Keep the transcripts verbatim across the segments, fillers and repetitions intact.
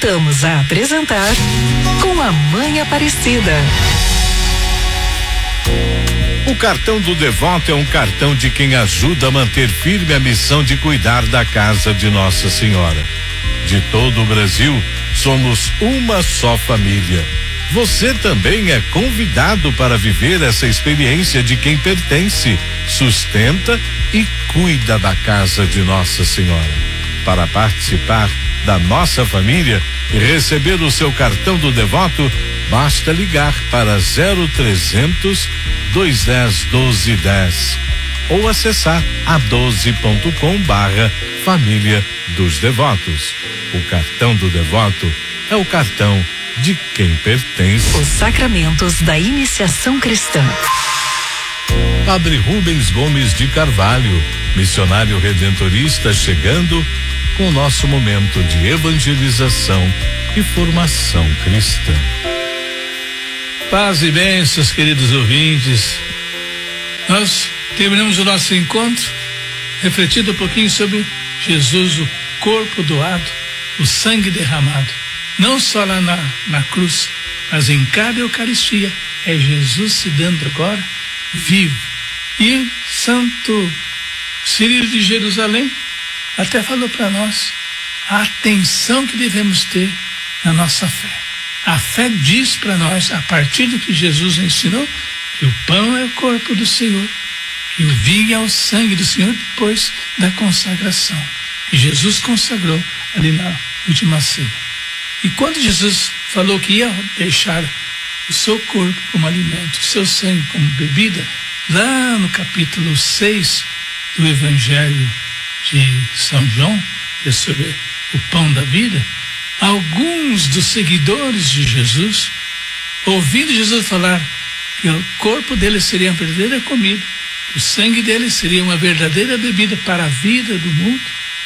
Voltamos a apresentar Com a Mãe Aparecida. O cartão do Devoto é um cartão de quem ajuda a manter firme a missão de cuidar da casa de Nossa Senhora. De todo o Brasil, somos uma só família. Você também é convidado para viver essa experiência de quem pertence, sustenta e cuida da casa de Nossa Senhora. Para participar da nossa família e receber o seu cartão do Devoto, basta ligar para zero trezentos, dois dez, doze dez ou acessar a doze ponto com barra família dos devotos. O cartão do Devoto é o cartão de quem pertence. Os sacramentos da iniciação cristã. Padre Rubens Gomes de Carvalho, missionário redentorista, chegando com o nosso momento de evangelização e formação cristã. Paz e bênçãos, queridos ouvintes. Nós terminamos o nosso encontro refletindo um pouquinho sobre Jesus, o corpo doado, o sangue derramado. Não só lá na, na cruz, mas em cada Eucaristia é Jesus se dando agora vivo. E Santo Cirilo de Jerusalém até falou para nós a atenção que devemos ter na nossa fé. A fé diz para nós, a partir do que Jesus ensinou, que o pão é o corpo do Senhor, que o vinho é o sangue do Senhor depois da consagração. E Jesus consagrou ali na última ceia. E quando Jesus falou que ia deixar o seu corpo como alimento, o seu sangue como bebida, lá no capítulo seis do Evangelho de São João, que é sobre o pão da vida, alguns dos seguidores de Jesus, ouvindo Jesus falar que o corpo dele seria uma verdadeira comida, o sangue dele seria uma verdadeira bebida para a vida do mundo,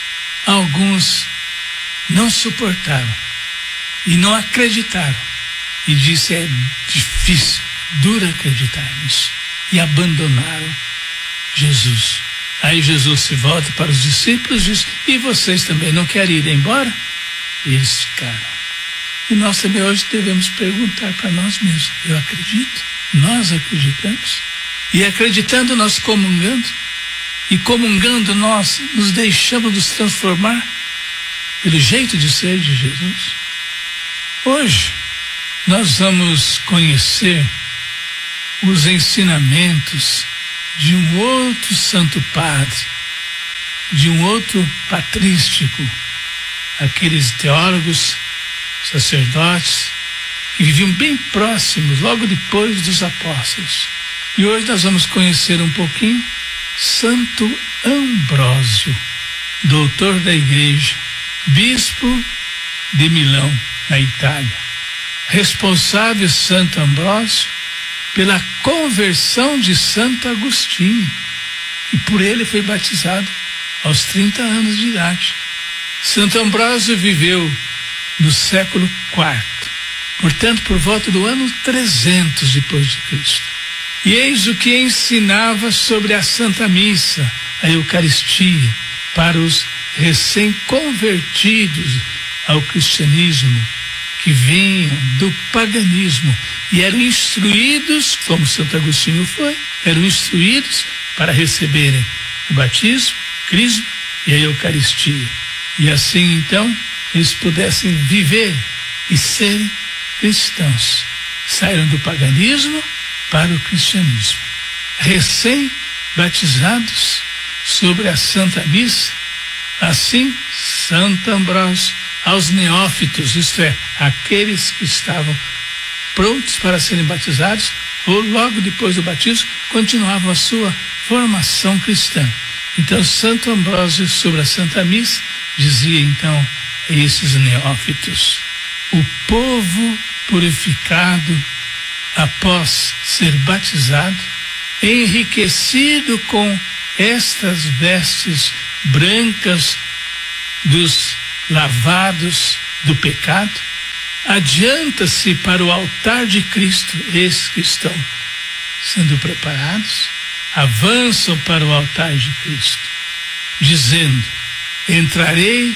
alguns não suportaram e não acreditaram, e disse: é difícil, duro acreditar nisso, e abandonaram Jesus. Aí Jesus se volta para os discípulos e diz: e vocês também não querem ir embora? E eles ficaram. E nós também hoje devemos perguntar para nós mesmos: eu acredito? Nós acreditamos? E acreditando nós comungando, e comungando nós nos deixamos nos transformar pelo jeito de ser de Jesus. Hoje nós vamos conhecer os ensinamentos de um outro santo padre, de um outro patrístico, aqueles teólogos, sacerdotes, que viviam bem próximos, logo depois dos apóstolos. E hoje nós vamos conhecer um pouquinho Santo Ambrósio, doutor da Igreja, bispo de Milão, na Itália. Responsável Santo Ambrósio pela conversão de Santo Agostinho, e por ele foi batizado aos trinta anos de idade. Santo Ambrósio viveu no século quarto, portanto por volta do ano trezentos depois de Cristo. E eis o que ensinava sobre a Santa Missa, a Eucaristia, para os recém-convertidos ao cristianismo, que vinham do paganismo e eram instruídos, como Santo Agostinho foi, eram instruídos para receberem o batismo, o crisma e a Eucaristia. E assim, então, eles pudessem viver e serem cristãos. Saíram do paganismo para o cristianismo. Recém-batizados sobre a Santa Missa, assim, Santo Ambrósio, aos neófitos, isto é, aqueles que estavam prontos para serem batizados, ou logo depois do batismo, continuavam a sua formação cristã. Então, Santo Ambrósio, sobre a Santa Missa, dizia então a esses neófitos: o povo purificado após ser batizado, enriquecido com estas vestes brancas dos lavados do pecado, adianta-se para o altar de Cristo. Esses que estão sendo preparados avançam para o altar de Cristo, dizendo: entrarei